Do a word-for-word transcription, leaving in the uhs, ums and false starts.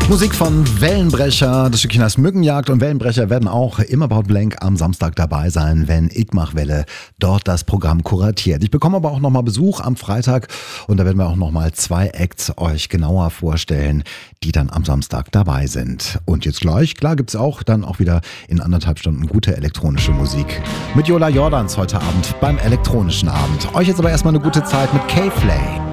Musik von Wellenbrecher, das Stückchen heißt Mückenjagd, und Wellenbrecher werden auch im About Blank am Samstag dabei sein, wenn Igmachwelle dort das Programm kuratiert. Ich bekomme aber auch nochmal Besuch am Freitag und da werden wir auch nochmal zwei Acts euch genauer vorstellen, die dann am Samstag dabei sind. Und jetzt gleich, klar, gibt's auch dann auch wieder in anderthalb Stunden gute elektronische Musik mit Jola Jordans heute Abend beim elektronischen Abend. Euch jetzt aber erstmal eine gute Zeit mit K-Flay.